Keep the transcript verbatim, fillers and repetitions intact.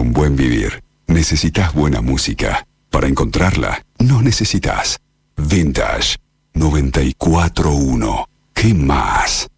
un buen vivir, necesitas buena música. Para encontrarla, no necesitas. Vintage noventa y cuatro punto uno. ¿Qué más?